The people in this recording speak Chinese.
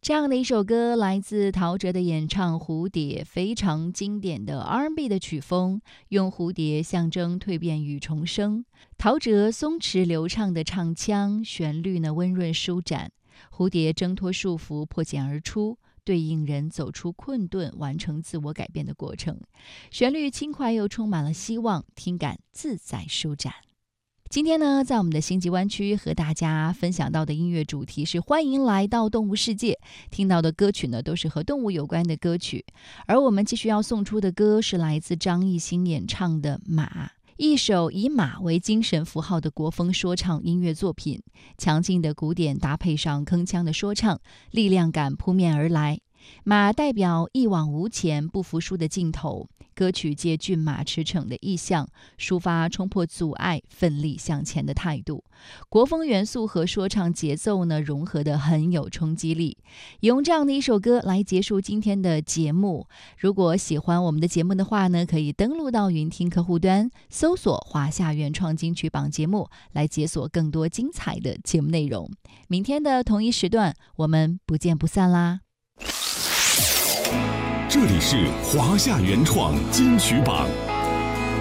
这样的一首歌来自陶喆的演唱《蝴蝶》，非常经典的 R&B 的曲风，用蝴蝶象征蜕变与重生。陶喆松弛流畅的唱腔，旋律呢温润舒展，蝴蝶挣脱束缚，破茧而出，对应人走出困顿，完成自我改变的过程。旋律轻快又充满了希望，听感自在舒展。今天呢，在我们的星际湾区和大家分享到的音乐主题是欢迎来到动物世界，听到的歌曲呢都是和动物有关的歌曲。而我们继续要送出的歌是来自张艺兴演唱的《马》，一首以马为精神符号的国风说唱音乐作品，强劲的鼓点搭配上铿锵的说唱，力量感扑面而来。马代表一往无前、不服输的劲头，歌曲借骏马驰骋的意象，抒发冲破阻碍、奋力向前的态度。国风元素和说唱节奏呢融合得很有冲击力。用这样的一首歌来结束今天的节目。如果喜欢我们的节目的话呢，可以登录到云听客户端，搜索华夏原创金曲榜节目，来解锁更多精彩的节目内容。明天的同一时段，我们不见不散啦！ 这里是华夏原创金曲榜。